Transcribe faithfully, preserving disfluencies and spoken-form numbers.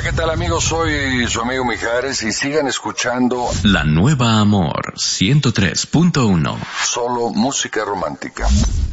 ¿qué tal amigos? Soy su amigo Mijares y sigan escuchando La Nueva Amor ciento tres punto uno. Solo música romántica.